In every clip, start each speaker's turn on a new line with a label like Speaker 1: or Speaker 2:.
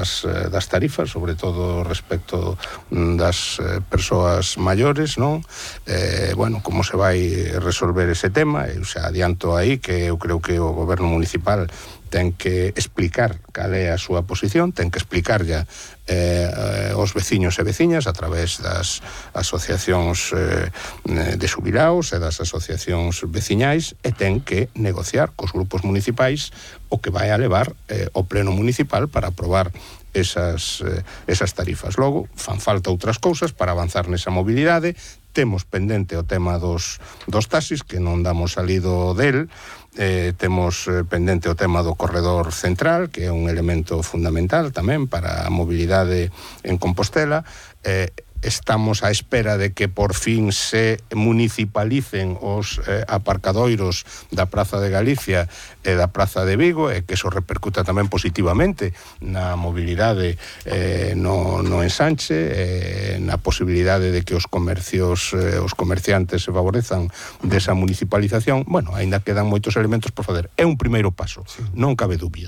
Speaker 1: das tarifas, sobre todo respecto das persoas maiores, non? Bueno, como se vai resolver ese tema? Eu xa adianto aí que eu creo que o goberno municipal ten que explicar cal é a súa posición, ten que explicar ya aos veciños e veciñas a través das asociacións de xubilaos e das asociacións veciñais, e ten que negociar cos grupos municipais o que vai a levar o pleno municipal para aprobar esas tarifas. Logo, fan falta outras cousas para avanzar nesa mobilidade. Temos pendente o tema dos taxis, que non damos salido del. Temos pendente o tema do corredor central, que é un elemento fundamental tamén para a mobilidade en Compostela. Estamos á espera de que por fin se municipalicen os aparcadoiros da Praza de Galicia e da Praza de Vigo, e que eso repercuta tamén positivamente na mobilidade no ensanche, na posibilidade de que os comercios, os comerciantes se favorezan desa municipalización. Bueno, aínda quedan moitos elementos por fazer. É un primeiro paso, non cabe dúbida.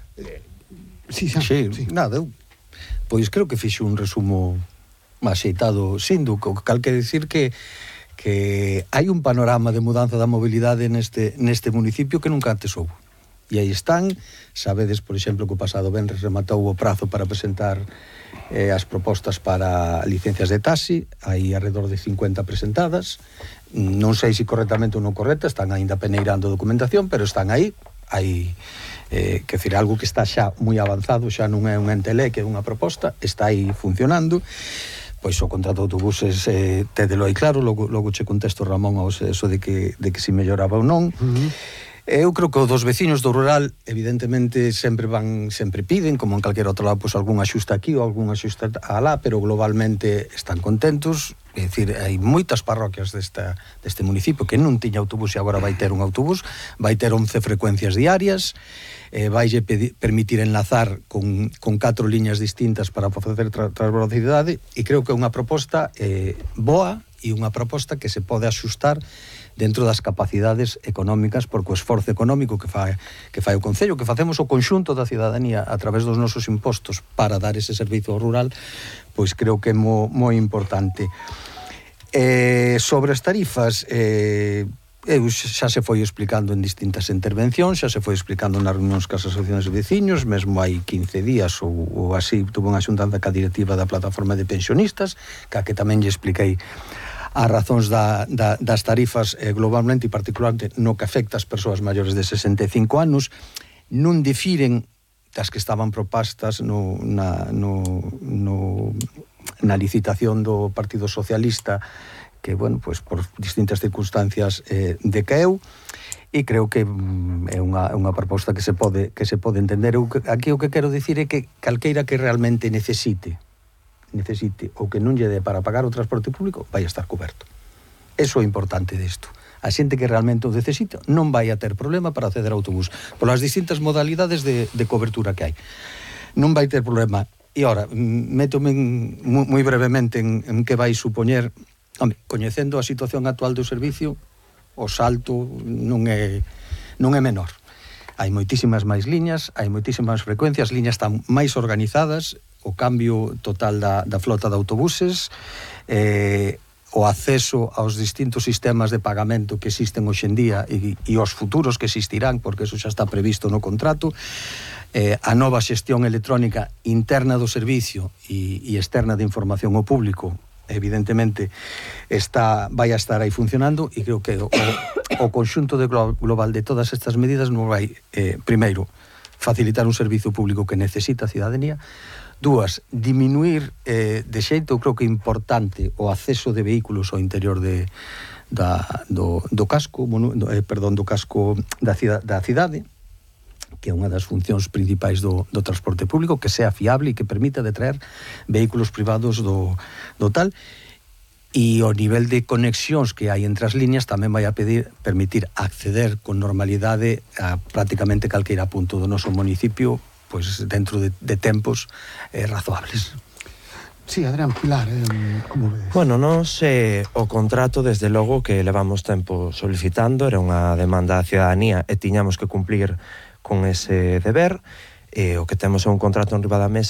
Speaker 2: Sí, nada, pois creo que fixo un resumo axeitado, Sindu, cal que decir que hai un panorama de mudanza da mobilidade neste municipio que nunca antes houve. E aí están, sabedes, por exemplo, que o pasado venres rematou o prazo para presentar as propostas para licencias de taxi, hai alrededor de 50 presentadas, non sei se correctamente ou non correcta, están aínda peneirando documentación, pero están aí, que decir, algo que está xa moi avanzado, xa non é un entele, que é unha proposta, está aí funcionando. Pois o contrato de autobuses tédelo aí claro, logo che contesto, Ramón, aos eso de que si melloraba ou non. Eu creo que os dos veciños do rural evidentemente sempre piden, como en calquera outro lado, pois algún axuste aquí ou algún axuste alá, pero globalmente están contentos. É dicir, hai moitas parroquias deste municipio que non tiña autobús e agora vai ter un autobús, vai ter 11 frecuencias diarias, vaille permitir enlazar con 4 liñas distintas para facer transvelocidade, e creo que é unha proposta boa e unha proposta que se pode axustar dentro das capacidades económicas, porque o esforzo económico que fai o Concello, que facemos o conxunto da cidadanía a través dos nosos impostos para dar ese servizo rural, pois creo que é moi importante. Sobre as tarifas, xa se foi explicando en distintas intervencións, xa se foi explicando nas reunións cas asociacións de veciños, mesmo hai 15 días ou así, tuve unha xuntanza ca directiva da plataforma de pensionistas, que tamén lle expliquei as razóns das tarifas globalmente e particularmente no que afecta as persoas maiores de 65 anos, non difiren das que estaban propostas na licitación do Partido Socialista, que, bueno, pues por distintas circunstancias decaeu, e creo que é unha proposta que se pode entender. Aquí o que quero dicir é que calqueira que realmente necesite ou que non lle dé para pagar o transporte público vai estar coberto. Eso é importante disto. A xente que realmente o necesita non vai a ter problema para acceder ao autobús polas distintas modalidades de cobertura que hai. Non vai ter problema. E ora, métome moi brevemente en que vai supoñer. Coñecendo a situación actual do servicio, o salto non é menor. Hai moitísimas máis liñas, hai moitísimas frecuencias, liñas están máis organizadas, o cambio total da flota de autobuses, o acceso aos distintos sistemas de pagamento que existen hoxe en día e os futuros que existirán, porque eso xa está previsto no contrato, a nova xestión electrónica interna do servicio e externa de información ao público, evidentemente vai a estar aí funcionando, e creo que o conxunto global de todas estas medidas non vai, primeiro, facilitar un servizo público que necesita a cidadanía. Dúas, diminuir de xeito, creo que importante, o acceso de vehículos ao interior do casco da cidade, que é unha das funcións principais do transporte público, que sea fiable e que permita detraer vehículos privados do tal. E o nivel de conexións que hai entre as liñas tamén vai a permitir acceder con normalidade a prácticamente calqueira punto do noso municipio, pois dentro de tempos razoables.
Speaker 3: Sí, Adrián, Pilar, como vedes?
Speaker 4: Bueno, nós o contrato, desde logo, que levamos tempo solicitando, era unha demanda da cidadanía e tiñamos que cumplir con ese deber. O que temos é un contrato en riba da mesa